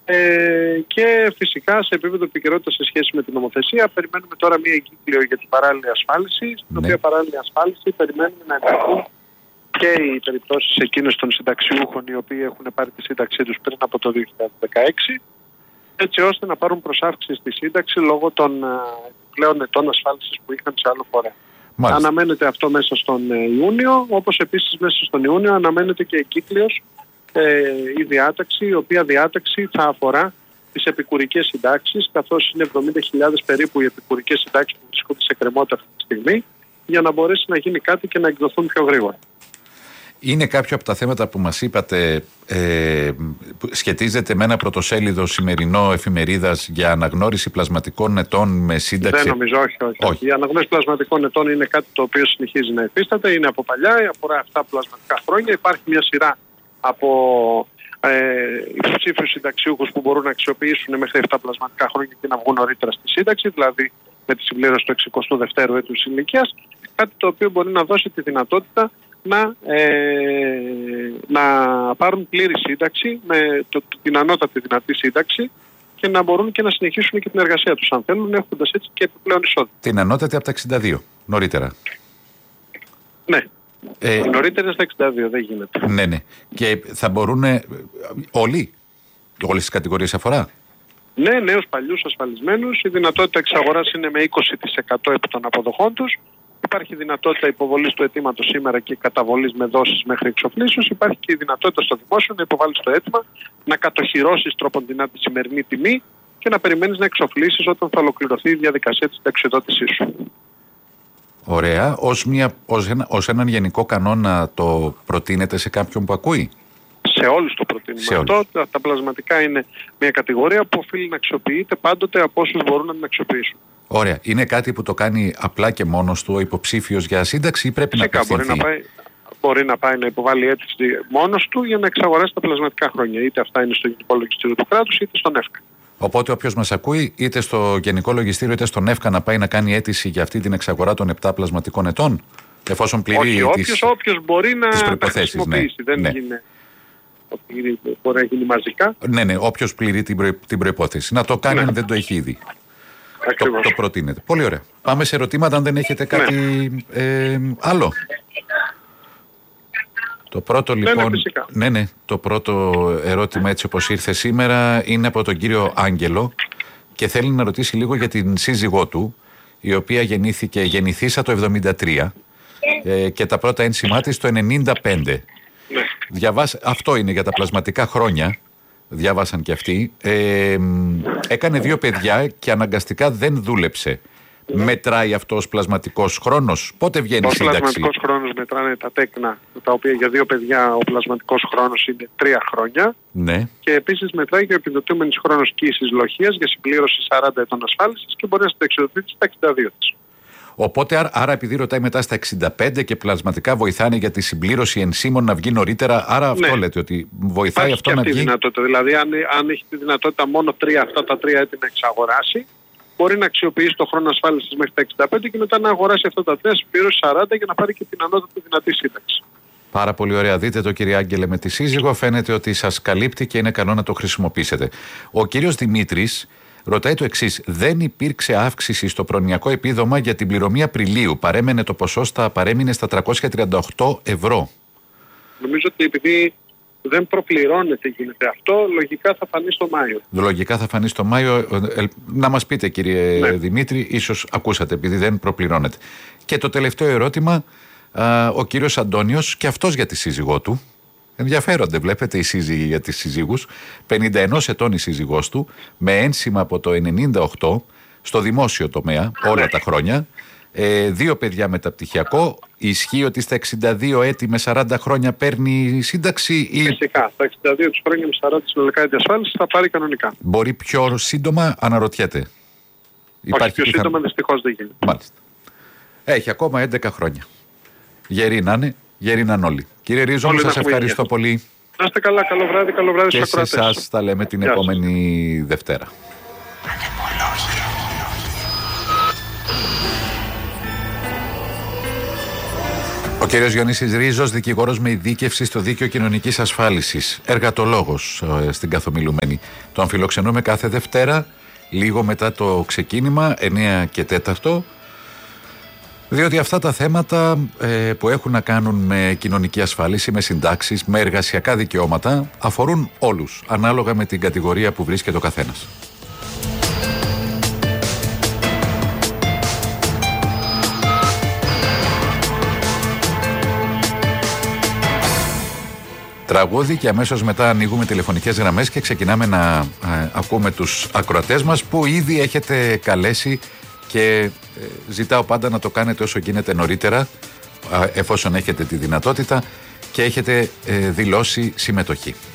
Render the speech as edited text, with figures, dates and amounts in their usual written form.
Και φυσικά σε επίπεδο επικαιρότητα σε σχέση με την νομοθεσία, περιμένουμε τώρα μία εγκύκλιο για την παράλληλη ασφάλιση, στην οποία παράλληλη ασφάλιση περιμένουμε να ενταχθούν και οι περιπτώσεις εκείνες των συνταξιούχων οι οποίοι έχουν πάρει τη σύνταξή τους πριν από το 2016, έτσι ώστε να πάρουν προσάυξηση στη σύνταξη λόγω των πλέον ετών ασφάλισης που είχαν σε άλλο φορέα. Αναμένεται αυτό μέσα στον Ιούνιο, όπως επίσης μέσα στον Ιούνιο αναμένεται και εγκύκλιος η διάταξη, η οποία διάταξη θα αφορά τις επικουρικές συντάξεις, καθώς είναι 70.000 περίπου οι επικουρικές συντάξεις που βρίσκονται σε κρεμότητα αυτή τη στιγμή, για να μπορέσει να γίνει κάτι και να εκδοθούν πιο γρήγορα. Είναι κάποιο από τα θέματα που μας είπατε που σχετίζεται με ένα πρωτοσέλιδο σημερινό εφημερίδας για αναγνώριση πλασματικών ετών με σύνταξη? Δεν νομίζω, όχι. Η αναγνώριση πλασματικών ετών είναι κάτι το οποίο συνεχίζει να υφίσταται, είναι από παλιά, αφορά 7 πλασματικά χρόνια. Υπάρχει μια σειρά από υποψήφιους συνταξιούχους που μπορούν να αξιοποιήσουν μέχρι 7 πλασματικά χρόνια και να βγουν νωρίτερα στη σύνταξη, δηλαδή με τη συμπλήρωση του 62ου έτους ηλικίας, κάτι το οποίο μπορεί να δώσει τη δυνατότητα να πάρουν πλήρη σύνταξη με την ανώτατη δυνατή σύνταξη και να μπορούν και να συνεχίσουν και την εργασία τους αν θέλουν, έχοντας έτσι και επιπλέον εισόδημα. Την ανώτατη από τα 62, νωρίτερα. Ναι. Νωρίτερα στα 62 δεν γίνεται. Ναι. Και θα μπορούν όλες τις κατηγορίες αφορά? Ναι, νέους παλιούς ασφαλισμένους. Η δυνατότητα εξαγοράς είναι με 20% επί των αποδοχών τους. Υπάρχει δυνατότητα υποβολής του αιτήματος σήμερα και καταβολής με δόσεις μέχρι εξοφλήσεως. Υπάρχει και η δυνατότητα στο δημόσιο να υποβάλεις το αίτημα, να κατοχυρώσεις τρόποντινά τη σημερινή τιμή και να περιμένεις να εξοφλήσεις όταν θα ολοκληρωθεί η διαδικασία της συνταξιοδότησής σου. Ωραία. Ως έναν γενικό κανόνα το προτείνετε σε κάποιον που ακούει? Σε όλους το προτείνουμε αυτό. Τα πλασματικά είναι μια κατηγορία που οφείλει να αξιοποιείται πάντοτε από όσους μπορούν να την αξιοποιήσουν. Ωραία. Είναι κάτι που το κάνει απλά και μόνος του ο υποψήφιος για σύνταξη ή πρέπει να απευθυνθεί? Μπορεί να πάει να υποβάλει αίτηση μόνος του για να εξαγοράσει τα πλασματικά χρόνια. Είτε αυτά είναι στο Γενικό Λογιστήριο του Κράτους είτε στον ΕΦΚΑ. Οπότε όποιος μας ακούει, είτε στο Γενικό Λογιστήριο είτε στον ΕΦΚΑ, να πάει να κάνει αίτηση για αυτή την εξαγορά των 7 πλασματικών ετών, εφόσον πληρεί όποιος μπορεί να τα χρησιμοποιήσει. Δεν είναι. Μπορεί να γίνει μαζικά. Ναι, όποιος πληρεί την προϋπόθεση. Να το κάνει αν δεν το έχει ήδη. Το προτείνεται. Πολύ ωραία. Πάμε σε ερωτήματα αν δεν έχετε κάτι άλλο. Το πρώτο λοιπόν, το πρώτο ερώτημα έτσι όπως ήρθε σήμερα είναι από τον κύριο Άγγελο και θέλει να ρωτήσει λίγο για την σύζυγό του, η οποία γεννηθήσα το 73 και τα πρώτα ένσημά της το 95. Αυτό είναι για τα πλασματικά χρόνια, διάβασαν και αυτοί. Έκανε 2 παιδιά και αναγκαστικά δεν δούλεψε. Μετράει αυτό ως πλασματικός χρόνος? Πότε βγαίνει η σύνταξη? Ο πλασματικός χρόνος μετράνε τα τέκνα, τα οποία για 2 παιδιά ο πλασματικός χρόνος είναι 3 χρόνια. Ναι. Και επίσης μετράει και ο επιδοτούμενος χρόνος κύησης λοχείας για συμπλήρωση 40 ετών ασφάλισης και μπορεί να συνταξιοδοτήσει στα 62 της. Οπότε, άρα επειδή ρωτάει μετά στα 65 και πλασματικά βοηθάνε για τη συμπλήρωση ενσύμων να βγει νωρίτερα, άρα αυτό λέτε ότι βοηθάει αυτό να βγει? Υπάρχει δυνατότητα. Δηλαδή, αν έχει τη δυνατότητα μόνο αυτά τα 3 έτη να εξαγοράσει, μπορεί να αξιοποιήσει το χρόνο ασφάλισης μέχρι τα 65 και μετά να αγοράσει αυτά τα 3, συμπλήρωση 40 για να πάρει και την ανώτατη δυνατή σύνταξη. Πάρα πολύ ωραία. Δείτε το, κύριε Άγγελε, με τη σύζυγο. Φαίνεται ότι σας καλύπτει και είναι καλό να το χρησιμοποιήσετε. Ο κύριος Δημήτρης ρωτάει το εξής: δεν υπήρξε αύξηση στο προνοιακό επίδομα για την πληρωμή Απριλίου. Παρέμεινε στα 338 ευρώ. Νομίζω ότι επειδή δεν προπληρώνεται γίνεται αυτό, λογικά θα φανεί στο Μάιο. Λογικά θα φανεί στο Μάιο. Να μας πείτε, κύριε Δημήτρη, ίσως ακούσατε, επειδή δεν προπληρώνεται. Και το τελευταίο ερώτημα, ο κύριος Αντώνιος, και αυτός για τη σύζυγό του. Ενδιαφέρονται, βλέπετε, οι σύζυγοι για τις συζύγους. 51 ετών η σύζυγός του, με ένσημα από το 98 στο δημόσιο τομέα όλα τα χρόνια. 2 παιδιά μεταπτυχιακό. Ισχύει ότι στα 62 έτη με 40 χρόνια παίρνει σύνταξη ή... Φυσικά, στα 62 τους χρόνια με 40 συνολικά έτη ασφάλιση θα πάρει κανονικά. Μπορεί πιο σύντομα, αναρωτιέται? Όχι, πιο σύντομα δυστυχώς δεν γίνεται. Μάλιστα. Έχει ακόμα 11 χρόνια. Γεροί να είναι, γεροί να είναι όλοι. Κύριε Ρίζο, σας ευχαριστώ πολύ. Να είστε καλά, καλό βράδυ και στους ακροατές. Και σε εσάς τα λέμε την επόμενη Δευτέρα. Ο κ. Διονύσης Ρίζος, δικηγόρος με ειδίκευση στο Δίκαιο Κοινωνικής Ασφάλισης, εργατολόγος στην Καθομιλουμένη. Τον φιλοξενούμε κάθε Δευτέρα, λίγο μετά το ξεκίνημα, 9 και 4, διότι αυτά τα θέματα που έχουν να κάνουν με κοινωνική ασφάλιση, με συντάξεις, με εργασιακά δικαιώματα, αφορούν όλους, ανάλογα με την κατηγορία που βρίσκεται ο καθένας. Τραγούδι και αμέσως μετά ανοίγουμε τηλεφωνικές γραμμές και ξεκινάμε να ακούμε τους ακροατές μας που ήδη έχετε καλέσει και ζητάω πάντα να το κάνετε όσο γίνεται νωρίτερα, εφόσον έχετε τη δυνατότητα και έχετε δηλώσει συμμετοχή.